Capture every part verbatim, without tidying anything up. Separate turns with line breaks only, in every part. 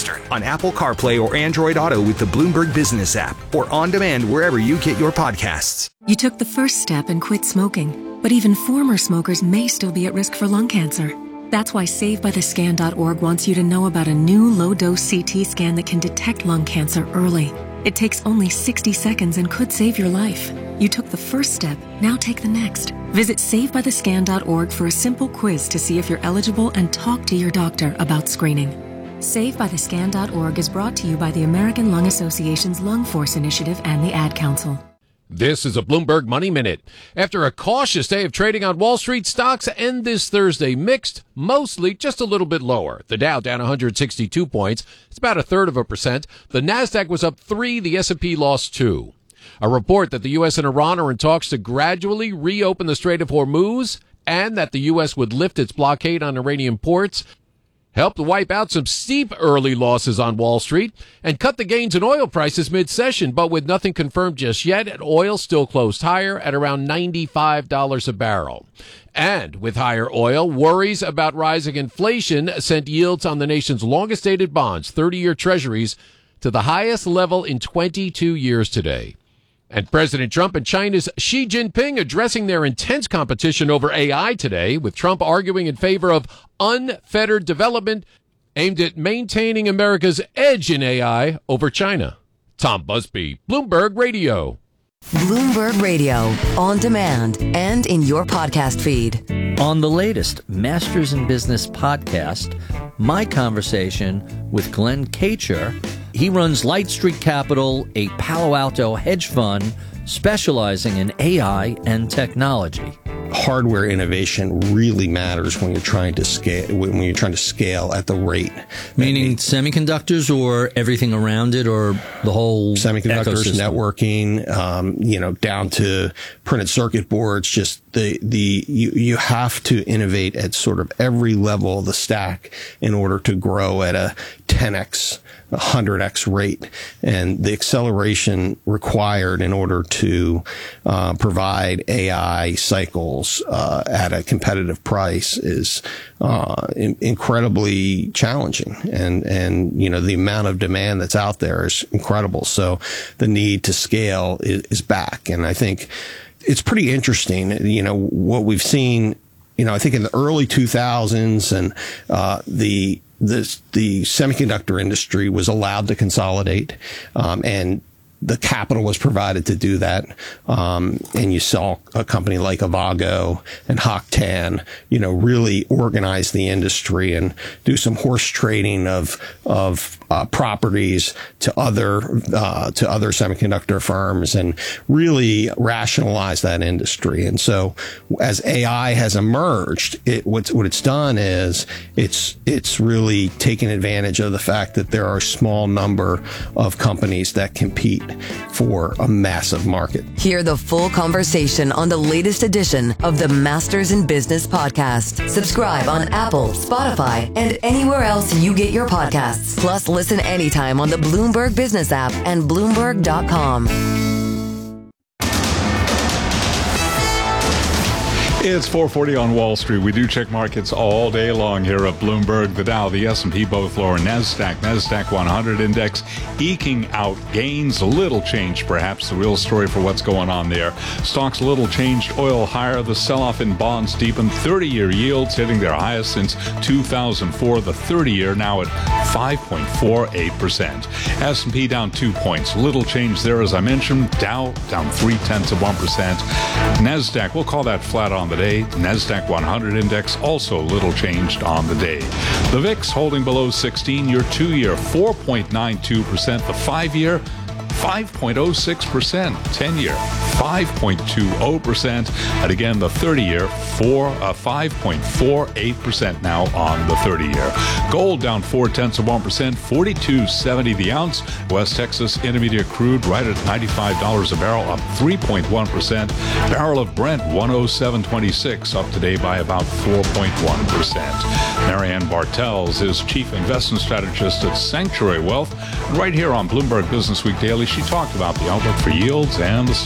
Eastern on Apple CarPlay or Android Auto with the Bloomberg Business app, or on demand wherever you get your podcasts.
You took the first step and quit smoking, but even former smokers may still be at risk for lung cancer. That's why Save By The Scan dot org wants you to know about a new low-dose C T scan that can detect lung cancer early. It takes only sixty seconds and could save your life. You took the first step, now take the next. Visit Save By The Scan dot org for a simple quiz to see if you're eligible and talk to your doctor about screening. Save By The Scan dot org is brought to you by the American Lung Association's Lung Force Initiative and the Ad Council.
This is a Bloomberg Money Minute. After a cautious day of trading on Wall Street, stocks end this Thursday mixed, mostly just a little bit lower. The Dow down one hundred sixty-two points. It's about a third of a percent. The Nasdaq was up three. The S and P lost two. A report that the U S and Iran are in talks to gradually reopen the Strait of Hormuz and that the U S would lift its blockade on Iranian ports helped wipe out some steep early losses on Wall Street and cut the gains in oil prices mid-session, but with nothing confirmed just yet, oil still closed higher at around ninety-five dollars a barrel. And with higher oil, worries about rising inflation sent yields on the nation's longest-dated bonds, thirty-year treasuries, to the highest level in twenty-two years today. And President Trump and China's Xi Jinping addressing their intense competition over A I today, with Trump arguing in favor of unfettered development aimed at maintaining America's edge in A I over China. Tom Busby, Bloomberg Radio.
Bloomberg Radio, on demand and in your podcast feed.
On the latest Masters in Business podcast, my conversation with Glenn Kacher. He runs Light Street Capital, a Palo Alto hedge fund specializing in A I and technology.
Hardware innovation really matters when you're trying to scale, when you're trying to scale at the rate.
Meaning semiconductors or everything around it, or the whole
semiconductors,
ecosystem?
Networking, um, you know, down to printed circuit boards. Just the, the, you, you have to innovate at sort of every level of the stack in order to grow at a ten x, one hundred x rate. And the acceleration required in order to uh, provide A I cycles uh, at a competitive price is uh, in- incredibly challenging. And, and, you know, the amount of demand that's out there is incredible. So the need to scale is, is back. And I think it's pretty interesting, you know, what we've seen, you know, I think in the early two thousands and uh, the This, the semiconductor industry was allowed to consolidate, um, and the capital was provided to do that. Um, and you saw a company like Avago and Hock Tan, you know, really organize the industry and do some horse trading of, of, uh, properties to other, uh, to other semiconductor firms and really rationalize that industry. And so as A I has emerged, it, what's, what it's done is it's, it's really taken advantage of the fact that there are a small number of companies that compete for a massive market.
Hear the full conversation on the latest edition of the Masters in Business podcast. Subscribe on Apple, Spotify, and anywhere else you get your podcasts. Plus, listen anytime on the Bloomberg Business app and Bloomberg dot com.
It's four forty on Wall Street. We do check markets all day long here at Bloomberg. The Dow, the S and P both lower. NASDAQ, NASDAQ one hundred index eking out gains. A little change, perhaps. The real story for what's going on there. Stocks a little changed. Oil higher. The sell-off in bonds deepened. thirty-year yields hitting their highest since two thousand four. The thirty-year now at five point four eight percent. S and P down two points. Little change there, as I mentioned. Dow down three-tenths of one percent. NASDAQ, we'll call that flat on the day. NASDAQ one hundred index also little changed on the day. The V I X holding below sixteen. Your two-year four point nine two percent. The five-year five point oh six percent. ten-year five point two oh percent. And again, the thirty-year four, uh, five point four eight percent now on the thirty-year. Gold down four-tenths of one percent. forty-two seventy the ounce. West Texas Intermediate crude right at ninety-five dollars a barrel, up three point one percent. Barrel of Brent one oh seven twenty-six, up today by about four point one percent. Marianne Bartels is Chief Investment Strategist at Sanctuary Wealth. Right here on Bloomberg Business Week Daily, she talked about the outlook for yields and the stock market.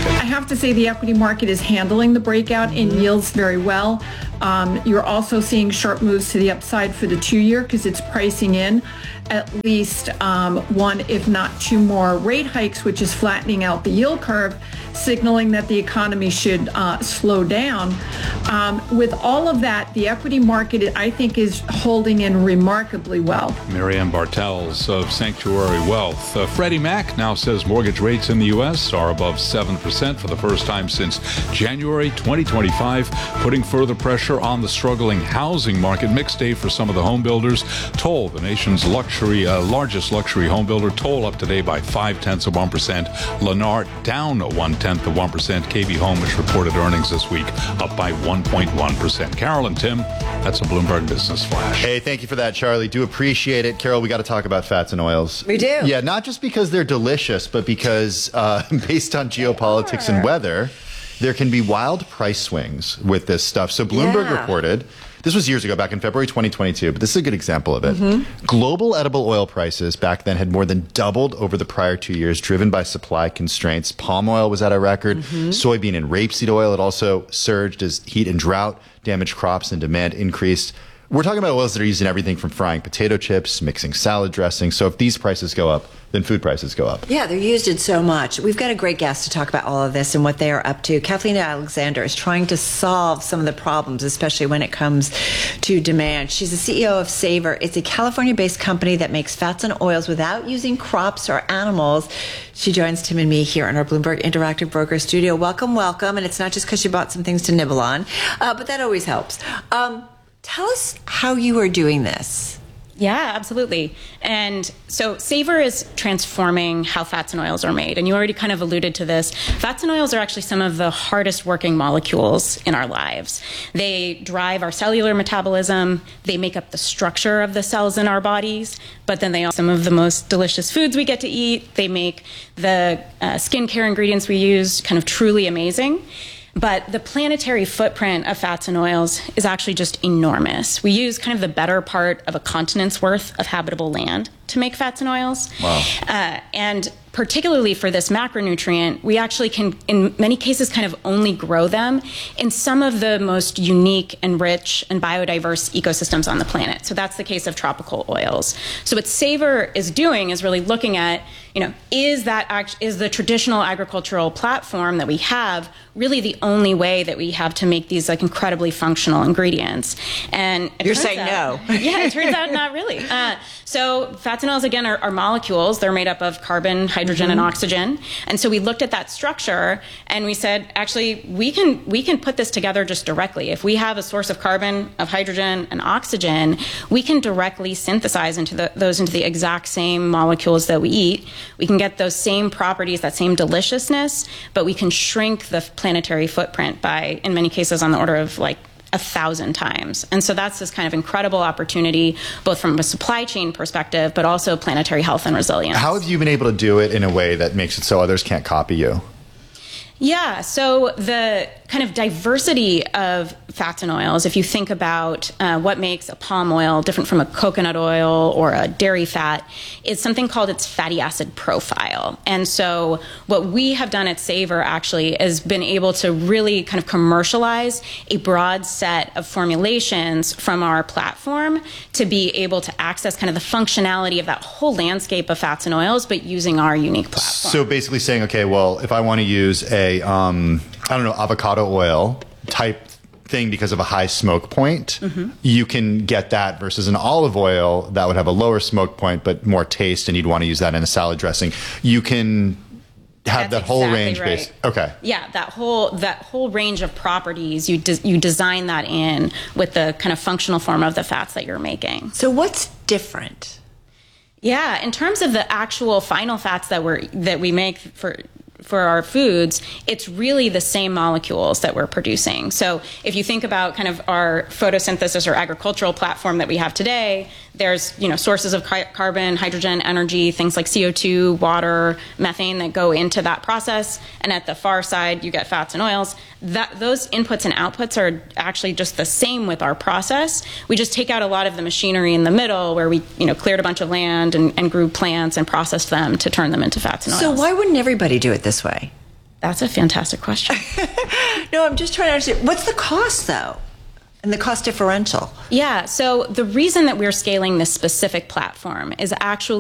I have to say the equity market is handling the breakout in yields very well. Um, you're also seeing sharp moves to the upside for the two-year because it's pricing in at least um, one, if not two more rate hikes, which is flattening out the yield curve, signaling that the economy should uh, slow down. Um, with all of that, the equity market, I think, is holding in remarkably well.
Marianne Bartels of Sanctuary Wealth. Uh, Freddie Mac now says mortgage rates in the U S are above seven percent for the first time since January twenty twenty-five, putting further pressure on the struggling housing market. Mixed day for some of the home builders. Toll, the nation's luxury, uh, largest luxury home builder, Toll up today by five-tenths of one percent. Lennar down one-tenth of one percent. K B Home, which reported earnings this week, up by one point one percent. Carol and Tim, that's a Bloomberg Business Flash.
Hey, thank you for that, Charlie. Do appreciate it. Carol, we got to talk about fats and oils.
We do.
Yeah, not just because they're delicious, but because uh, based on geopolitics and weather, there can be wild price swings with this stuff. So Bloomberg
Yeah.
reported, this was years ago, back in February twenty twenty-two, but this is a good example of it. Mm-hmm. Global edible oil prices back then had more than doubled over the prior two years, driven by supply constraints. Palm oil was at a record. Mm-hmm. Soybean and rapeseed oil had also surged as heat and drought damaged crops and demand increased. We're talking about oils that are used in everything from frying potato chips, mixing salad dressing. So if these prices go up, then food prices go up.
Yeah, they're used in so much. We've got a great guest to talk about all of this and what they are up to. Kathleen Alexander is trying to solve some of the problems, especially when it comes to demand. She's the C E O of Savor. It's a California-based company that makes fats and oils without using crops or animals. She joins Tim and me here in our Bloomberg Interactive Broker studio. Welcome, welcome. And it's not just because she bought some things to nibble on, uh, but that always helps. Um, tell us how you are doing this.
Yeah, absolutely. And so Savor is transforming how fats and oils are made. And you already kind of alluded to this. Fats and oils are actually some of the hardest working molecules in our lives. They drive our cellular metabolism. They make up the structure of the cells in our bodies. But then they are some of the most delicious foods we get to eat. They make the uh, skincare ingredients we use kind of truly amazing. But the planetary footprint of fats and oils is actually just enormous. We use kind of the better part of a continent's worth of habitable land to make fats and oils. Wow. Uh, and particularly for this macronutrient, we actually can, in many cases, kind of only grow them in some of the most unique and rich and biodiverse ecosystems on the planet. So that's the case of tropical oils. So what Savor is doing is really looking at, you know, is that act- is the traditional agricultural platform that we have really the only way that we have to make these like incredibly functional ingredients? And it
You're
turns
saying
out,
no.
Yeah, it turns out not really. Uh, so fats and oils, again, are, are molecules. They're made up of carbon, hydrogen, mm-hmm. and oxygen. And so we looked at that structure and we said, actually, we can we can put this together just directly. If we have a source of carbon, of hydrogen, and oxygen, we can directly synthesize into the, those into the exact same molecules that we eat. We can get those same properties, that same deliciousness, but we can shrink the planetary footprint by, in many cases, on the order of like a thousand times. And so that's this kind of incredible opportunity, both from a supply chain perspective, but also planetary health and resilience.
How have you been able to do it in a way that makes it so others can't copy you?
Yeah, so the kind of diversity of fats and oils, if you think about uh, what makes a palm oil different from a coconut oil or a dairy fat, is something called its fatty acid profile. And so what we have done at Savor actually has been able to really kind of commercialize a broad set of formulations from our platform to be able to access kind of the functionality of that whole landscape of fats and oils, but using our unique platform.
So basically saying, okay, well, if I want to use a, um, I don't know, avocado oil type thing because of a high smoke point, mm-hmm. you can get that versus an olive oil that would have a lower smoke point but more taste, and you'd want to use that in a salad dressing. You can have
That's
that whole
exactly
range
right.
based. Okay.
Yeah, that whole that whole range of properties, you de- you design that in with the kind of functional form of the fats that you're making.
So what's different?
Yeah, in terms of the actual final fats that we're that we make for for our foods, it's really the same molecules that we're producing. So if you think about kind of our photosynthesis or agricultural platform that we have today, there's, you know, sources of car- carbon, hydrogen, energy, things like C O two, water, methane that go into that process. And at the far side, you get fats and oils. That those inputs and outputs are actually just the same with our process. We just take out a lot of the machinery in the middle where we, you know, cleared a bunch of land and, and grew plants and processed them to turn them into fats and oils.
So why wouldn't everybody do it this way?
That's a fantastic question.
No, I'm just trying to understand. What's the cost, though? And the cost differential?
Yeah, so the reason that we're scaling this specific platform is actually